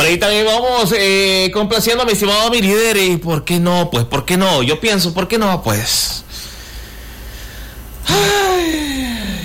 ahí también vamos complaciendo a mi estimado mi líder. ¿Y por qué no? Pues, ¿por qué no? Yo pienso, ¿por qué no? Pues.